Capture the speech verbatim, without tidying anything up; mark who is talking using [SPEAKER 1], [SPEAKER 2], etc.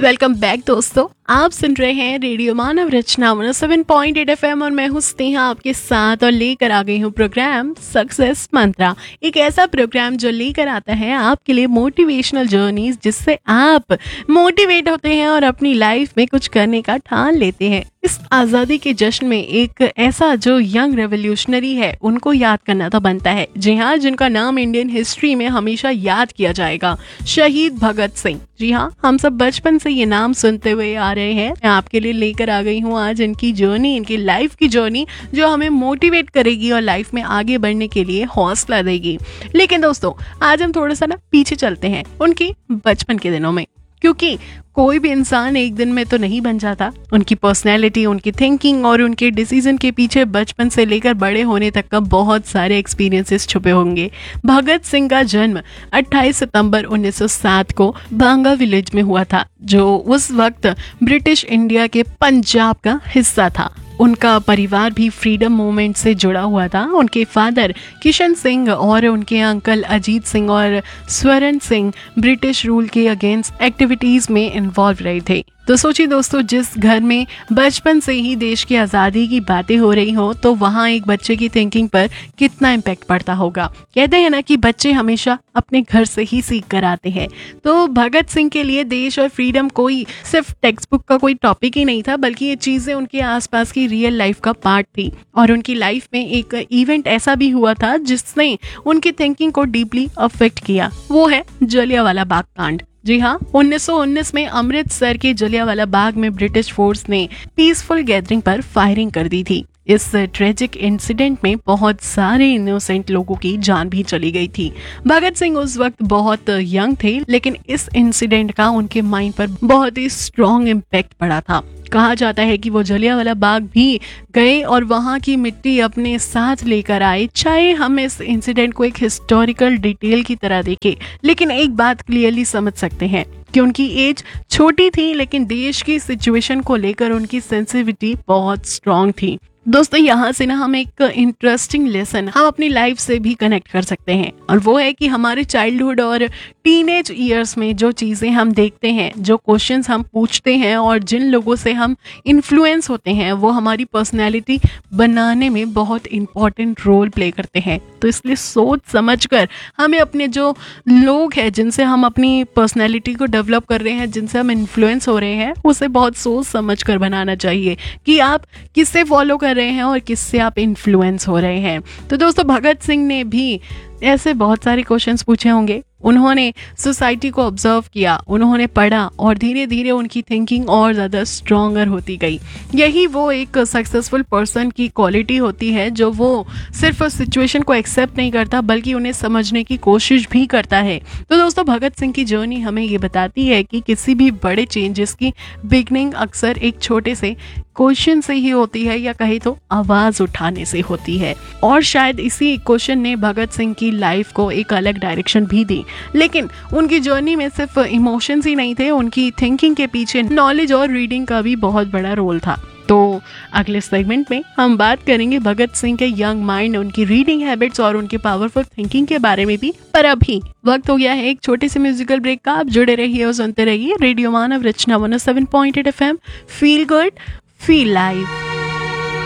[SPEAKER 1] Welcome back दोस्तों, आप सुन रहे हैं रेडियो मानव रचना one O seven point eight F M और मैं हूँ स्नेहा आपके साथ और लेकर आ गई हूँ प्रोग्राम सक्सेस मंत्रा। एक ऐसा प्रोग्राम जो लेकर आता है आपके लिए मोटिवेशनल जर्नीज, जिससे आप मोटिवेट होते हैं और अपनी लाइफ में कुछ करने का ठान लेते हैं। इस आज़ादी के जश्न में एक ऐसा जो यंग रेवोल्यूशनरी है उनको याद करना तो बनता है। जी हाँ, जिनका नाम इंडियन हिस्ट्री में हमेशा याद किया जाएगा, शहीद भगत सिंह। जी हाँ, हम सब बचपन से ये नाम सुनते हुए आ रहे हैं। मैं आपके लिए लेकर आ गई हूँ आज इनकी जर्नी, इनकी लाइफ की जर्नी, जो हमें मोटिवेट करेगी और लाइफ में आगे बढ़ने के लिए हौसला देगी। लेकिन दोस्तों, आज हम थोड़ा सा ना पीछे चलते हैं उनकी बचपन के दिनों में, क्योंकि कोई भी इंसान एक दिन में तो नहीं बन जाता। उनकी पर्सनैलिटी, उनकी थिंकिंग और उनके डिसीजन के पीछे बचपन से लेकर बड़े होने तक का बहुत सारे एक्सपीरियंसेस छुपे होंगे। भगत सिंह का जन्म अट्ठाईस सितंबर उन्नीस सौ सात को बांगा विलेज में हुआ था, जो उस वक्त ब्रिटिश इंडिया के पंजाब का हिस्सा था। उनका परिवार भी फ्रीडम मूवमेंट से जुड़ा हुआ था। उनके फादर किशन सिंह और उनके अंकल अजीत सिंह और स्वर्ण सिंह ब्रिटिश रूल के अगेंस्ट एक्टिविटीज में इन्वॉल्व रहे थे। तो सोचिए दोस्तों, जिस घर में बचपन से ही देश की आज़ादी की बातें हो रही हो, तो वहाँ एक बच्चे की थिंकिंग पर कितना इम्पैक्ट पड़ता होगा। कहते हैं ना कि बच्चे हमेशा अपने घर से ही सीख कर आते हैं। तो भगत सिंह के लिए देश और फ्रीडम कोई सिर्फ टेक्स्ट बुक का कोई टॉपिक ही नहीं था, बल्कि ये चीज़ें उनके आसपास की रियल लाइफ का पार्ट थी। और उनकी लाइफ में एक इवेंट ऐसा भी हुआ था जिसने उनकी थिंकिंग को डीपली अफेक्ट किया। वो है जलियांवाला बाग कांड। जी हाँ, उन्नीस सौ उन्नीस में अमृतसर के जलियांवाला बाग में ब्रिटिश फोर्स ने पीसफुल गैदरिंग पर फायरिंग कर दी थी। इस ट्रेजिक इंसिडेंट में बहुत सारे इनोसेंट लोगों की जान भी चली गई थी। भगत सिंह उस वक्त बहुत यंग थे, लेकिन इस इंसिडेंट का उनके माइंड पर बहुत ही स्ट्रॉन्ग इम्पैक्ट पड़ा था। कहा जाता है कि वो जलियांवाला बाग भी गए और वहाँ की मिट्टी अपने साथ लेकर आए। चाहे हम इस इंसिडेंट को एक हिस्टोरिकल डिटेल की तरह देखें, लेकिन एक बात क्लियरली समझ सकते हैं कि उनकी एज छोटी थी, लेकिन देश की सिचुएशन को लेकर उनकी सेंसिटिविटी बहुत स्ट्रॉन्ग थी। दोस्तों, यहाँ से ना हम एक इंटरेस्टिंग लेसन हम अपनी लाइफ से भी कनेक्ट कर सकते हैं, और वो है कि हमारे चाइल्डहुड और टीनेज ईयर्स में जो चीज़ें हम देखते हैं, जो क्वेश्चंस हम पूछते हैं और जिन लोगों से हम इन्फ्लुएंस होते हैं, वो हमारी पर्सनैलिटी बनाने में बहुत इंपॉर्टेंट रोल प्ले करते हैं। तो इसलिए सोच समझ कर हमें अपने जो लोग हैं जिनसे हम अपनी पर्सनैलिटी को डेवलप कर रहे हैं, जिनसे हम इन्फ्लुएंस हो रहे हैं, उसे बहुत सोच समझ कर बनाना चाहिए कि आप किससे फॉलो कर रहे हैं और किससे आप इन्फ्लुएंस हो रहे हैं। तो दोस्तों, भगत सिंह ने भी ऐसे बहुत सारे क्वेश्चंस पूछे होंगे। उन्होंने सोसाइटी को ऑब्जर्व किया, उन्होंने पढ़ा और धीरे धीरे उनकी थिंकिंग और ज़्यादा स्ट्रॉन्गर होती गई। यही वो एक सक्सेसफुल पर्सन की क्वालिटी होती है, जो वो सिर्फ सिचुएशन को एक्सेप्ट नहीं करता, बल्कि उन्हें समझने की कोशिश भी करता है। तो दोस्तों, भगत सिंह की जर्नी हमें ये बताती है कि किसी भी बड़े चेंजेस की बिगनिंग अक्सर एक छोटे से क्वेश्चन से ही होती है, या कहीं तो आवाज़ उठाने से होती है। और शायद इसी क्वेश्चन ने भगत सिंह की लाइफ को एक अलग डायरेक्शन भी दी। लेकिन उनकी जर्नी में सिर्फ इमोशंस ही नहीं थे, उनकी थिंकिंग के पीछे नॉलेज और रीडिंग का भी बहुत बड़ा रोल था। तो अगले सेगमेंट में हम बात करेंगे भगत सिंह के यंग माइंड, उनकी रीडिंग हैबिट्स और उनकी पावरफुल थिंकिंग के बारे में भी। पर अभी वक्त हो गया है एक छोटे से म्यूजिकल ब्रेक का। आप जुड़े रहिए और सुनते रहिए रेडियो मानव रचना one O seven point eight F M. Feel good, feel live.